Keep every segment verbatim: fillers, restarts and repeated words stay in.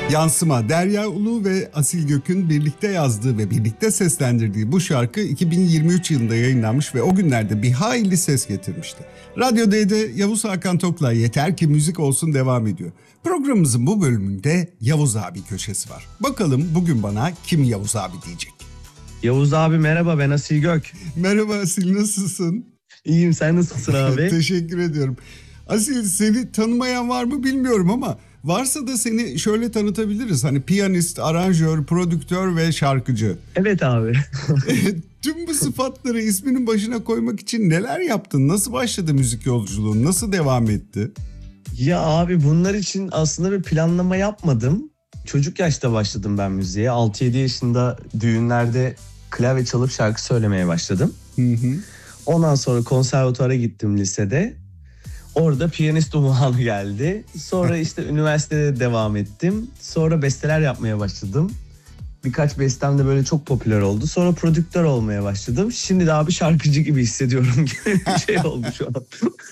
Yansıma, Derya Ulu ve Asil Gök'ün birlikte yazdığı ve birlikte seslendirdiği bu şarkı iki bin yirmi üç yılında yayınlanmış ve o günlerde bir hayli ses getirmişti. Radyo D'de Yavuz Hakan Tok'la Yeter Ki Müzik Olsun devam ediyor. Programımızın bu bölümünde Yavuz abi köşesi var. Bakalım bugün bana kim Yavuz abi diyecek? Yavuz abi merhaba, ben Asil Gök. Merhaba Asil, nasılsın? İyiyim, sen nasılsın abi? Teşekkür ediyorum. Asil, seni tanımayan var mı bilmiyorum ama varsa da seni şöyle tanıtabiliriz. Hani piyanist, aranjör, prodüktör ve şarkıcı. Evet abi. Tüm bu sıfatları isminin başına koymak için neler yaptın? Nasıl başladı müzik yolculuğun? Nasıl devam etti? Ya abi bunlar için aslında bir planlama yapmadım. Çocuk yaşta başladım ben müziğe. altı yedi yaşında düğünlerde klavye çalıp şarkı söylemeye başladım. Hı hı. Ondan sonra konservatuvara gittim lisede. Orada piyanist unvanı geldi. Sonra işte üniversitede devam ettim. Sonra besteler yapmaya başladım. Birkaç bestem de böyle çok popüler oldu. Sonra prodüktör olmaya başladım. Şimdi de abi şarkıcı gibi hissediyorum gibi bir şey oldu şu an.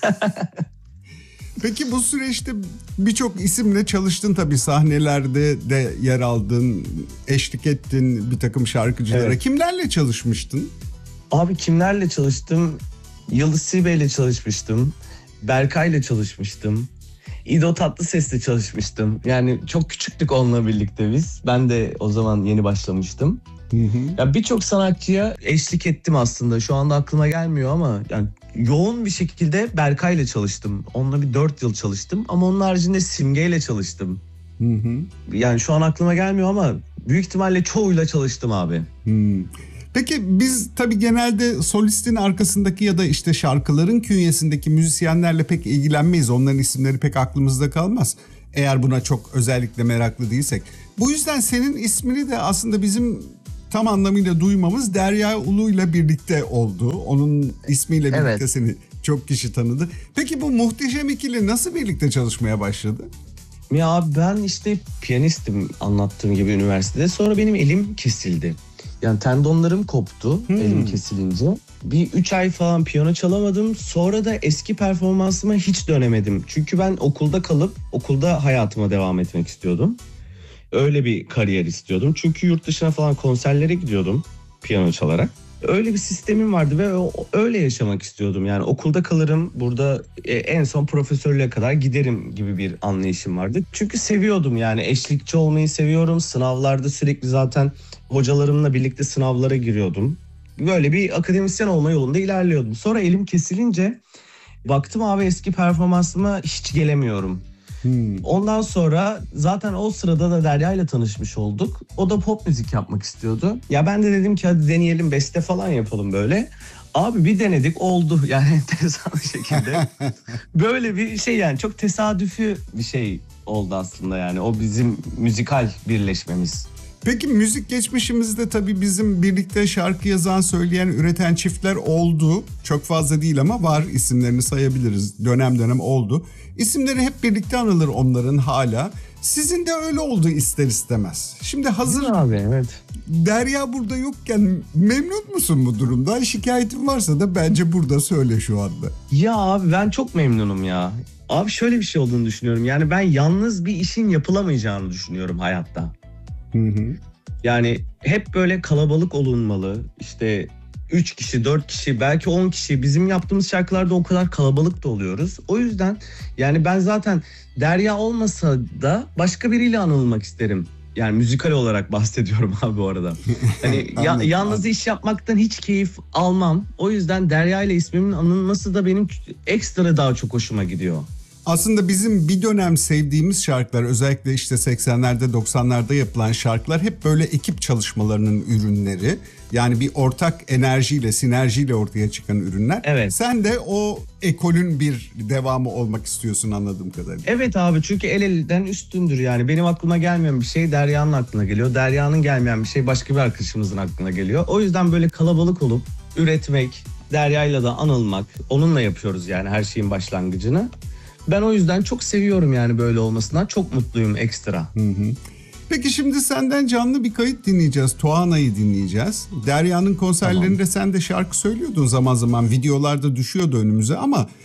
Peki bu süreçte birçok isimle çalıştın tabii, sahnelerde de yer aldın, eşlik ettin bir takım şarkıcılara. Evet. Kimlerle çalışmıştın? Abi kimlerle çalıştım? Yıldız Silbe'yle çalışmıştım. Berkay'la çalışmıştım. İdo Tatlıses'le çalışmıştım. Yani çok küçüktük onunla birlikte biz. Ben de o zaman yeni başlamıştım. Hı hı. Ya birçok sanatçıya eşlik ettim aslında. Şu anda aklıma gelmiyor ama yani yoğun bir şekilde Berkay'la çalıştım. Onunla bir dört yıl çalıştım ama onun haricinde Simge'yle çalıştım. Hı hı. Yani şu an aklıma gelmiyor ama büyük ihtimalle çoğuyla çalıştım abi. Hı. Peki biz tabii genelde solistin arkasındaki ya da işte şarkıların künyesindeki müzisyenlerle pek ilgilenmeyiz. Onların isimleri pek aklımızda kalmaz. Eğer buna çok özellikle meraklı değilsek. Bu yüzden senin ismini de aslında bizim tam anlamıyla duymamız Derya Ulu ile birlikte oldu. Onun ismiyle birlikte evet. Seni çok kişi tanıdı. Peki bu muhteşem ikili nasıl birlikte çalışmaya başladı? Ya ben işte piyanistim anlattığım gibi üniversitede. Sonra benim elim kesildi. Yani tendonlarım koptu hmm. elim kesilince. Bir üç ay falan piyano çalamadım. Sonra da eski performansıma hiç dönemedim. Çünkü ben okulda kalıp okulda hayatıma devam etmek istiyordum. Öyle bir kariyer istiyordum. Çünkü yurt dışına falan konserlere gidiyordum piyano çalarak. Öyle bir sistemim vardı ve öyle yaşamak istiyordum. Yani okulda kalırım, burada en son profesörlüğe kadar giderim gibi bir anlayışım vardı. Çünkü seviyordum, yani eşlikçi olmayı seviyorum. Sınavlarda sürekli zaten hocalarımla birlikte sınavlara giriyordum. Böyle bir akademisyen olma yolunda ilerliyordum. Sonra elim kesilince baktım abi eski performansıma hiç gelemiyorum. Hmm. Ondan sonra zaten o sırada da Derya ile tanışmış olduk. O da pop müzik yapmak istiyordu. Ya ben de dedim ki hadi deneyelim, beste falan yapalım böyle. Abi bir denedik, oldu yani enteresan bir şekilde. Böyle bir şey, yani çok tesadüfi bir şey oldu aslında, yani o bizim müzikal birleşmemiz. Peki müzik geçmişimizde tabii bizim birlikte şarkı yazan, söyleyen, üreten çiftler oldu. Çok fazla değil ama var, isimlerini sayabiliriz. Dönem dönem oldu. İsimleri hep birlikte anılır onların hala. Sizin de öyle oldu ister istemez. Şimdi hazır abi, evet. Derya burada yokken memnun musun bu durumdan? Şikayetin varsa da bence burada söyle şu anda. Ya abi ben çok memnunum ya. Abi şöyle bir şey olduğunu düşünüyorum. Yani ben yalnız bir işin yapılamayacağını düşünüyorum hayatta. Hı hı. Yani hep böyle kalabalık olunmalı. İşte üç kişi, dört kişi, belki on kişi. Bizim yaptığımız şarkılarda o kadar kalabalık da oluyoruz. O yüzden yani ben zaten Derya olmasa da başka biriyle anılmak isterim. Yani müzikal olarak bahsediyorum abi bu arada. Hani ya, yalnız iş yapmaktan hiç keyif almam. O yüzden Derya ile ismimin anılması da benim ekstra daha çok hoşuma gidiyor. Aslında bizim bir dönem sevdiğimiz şarkılar, özellikle işte seksenlerde doksanlarda yapılan şarkılar hep böyle ekip çalışmalarının ürünleri. Yani bir ortak enerjiyle, sinerjiyle ortaya çıkan ürünler. Evet. Sen de o ekolün bir devamı olmak istiyorsun anladığım kadarıyla. Evet abi, çünkü el elden üstündür yani. Benim aklıma gelmeyen bir şey Derya'nın aklına geliyor. Derya'nın gelmeyen bir şey başka bir arkadaşımızın aklına geliyor. O yüzden böyle kalabalık olup üretmek, Derya'yla da anılmak, onunla yapıyoruz yani her şeyin başlangıcını. Ben o yüzden çok seviyorum yani böyle olmasından. Çok mutluyum ekstra. Hı hı. Peki şimdi senden canlı bir kayıt dinleyeceğiz. Tuana'yı dinleyeceğiz. Derya'nın konserlerinde tamam. Sen de şarkı söylüyordun zaman zaman. Videolarda düşüyordu önümüze ama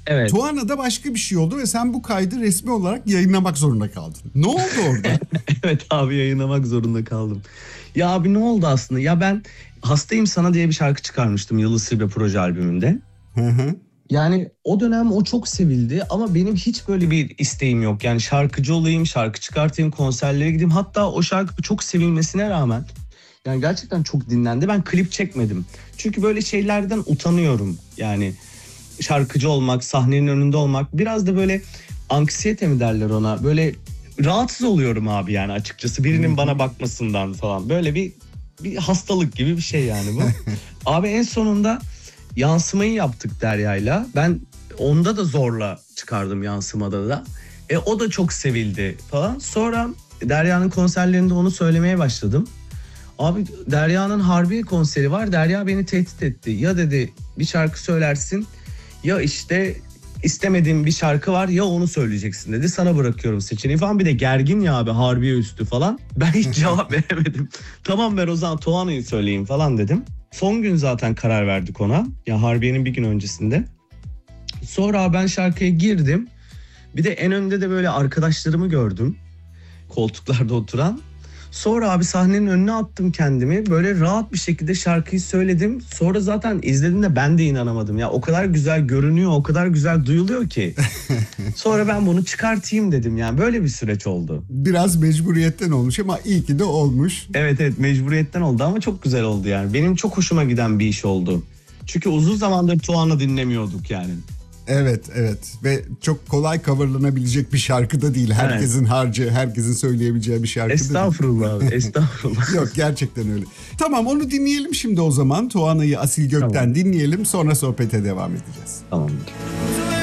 Evet. Tuana'da başka bir şey oldu ve sen bu kaydı resmi olarak yayınlamak zorunda kaldın. Ne oldu orada? Evet abi, yayınlamak zorunda kaldım. Ya abi ne oldu aslında? Ya ben Hastayım Sana diye bir şarkı çıkarmıştım Yıldız Silbe proje albümünde. Hı hı. Yani o dönem o çok sevildi ama benim hiç böyle bir isteğim yok. Yani şarkıcı olayım, şarkı çıkartayım, konserlere gideyim. Hatta o şarkı çok sevilmesine rağmen yani gerçekten çok dinlendi. Ben klip çekmedim. Çünkü böyle şeylerden utanıyorum. Yani şarkıcı olmak, sahnenin önünde olmak biraz da böyle anksiyete mi derler ona? Böyle rahatsız oluyorum abi yani açıkçası. Birinin bana bakmasından falan. Böyle bir bir hastalık gibi bir şey yani bu. Abi en sonunda yansımayı yaptık Derya'yla. Ben onda da zorla çıkardım yansımada da. E o da çok sevildi falan. Sonra Derya'nın konserlerinde onu söylemeye başladım. Abi Derya'nın Harbiye konseri var. Derya beni tehdit etti. Ya dedi bir şarkı söylersin ya işte istemediğim bir şarkı var ya onu söyleyeceksin dedi. Sana bırakıyorum seçeneği falan. Bir de gergin ya abi, Harbiye üstü falan. Ben hiç cevap veremedim. Tamam ver o zaman Tuana'yı söyleyeyim falan dedim. Son gün zaten karar verdik ona. Ya Harbiye'nin bir gün öncesinde. Sonra ben şarkıya girdim. Bir de en önde de böyle arkadaşlarımı gördüm. Koltuklarda oturan. Sonra abi sahnenin önüne attım kendimi. Böyle rahat bir şekilde şarkıyı söyledim. Sonra zaten izlediğimde ben de inanamadım. Ya o kadar güzel görünüyor, o kadar güzel duyuluyor ki. Sonra ben bunu çıkartayım dedim yani. Böyle bir süreç oldu. Biraz mecburiyetten olmuş ama iyi ki de olmuş. Evet evet, mecburiyetten oldu ama çok güzel oldu yani. Benim çok hoşuma giden bir iş oldu. Çünkü uzun zamandır Tuğan'ı dinlemiyorduk yani. Evet evet ve çok kolay coverlanabilecek bir şarkı da değil. Herkesin evet. harcı, herkesin söyleyebileceği bir şarkı estağfurullah da değil. Estağfurullah abi, estağfurullah. Yok gerçekten öyle. Tamam, onu dinleyelim şimdi o zaman. Tuğan'ı Asil Gök'ten tamam. dinleyelim, sonra sohbete devam edeceğiz. Tamamdır.